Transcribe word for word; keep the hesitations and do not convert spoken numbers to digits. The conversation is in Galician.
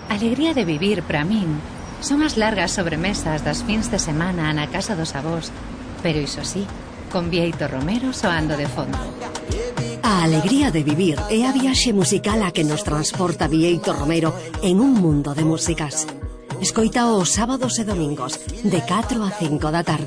Alegría de vivir, para min, son as largas sobremesas das fins de semana na casa dos avós, pero iso sí, con Bieito Romero soando de fondo. A alegría de vivir é a viaxe musical a que nos transporta Bieito Romero en un mundo de músicas. Escoita os sábados e domingos, de catro a cinco da tarde.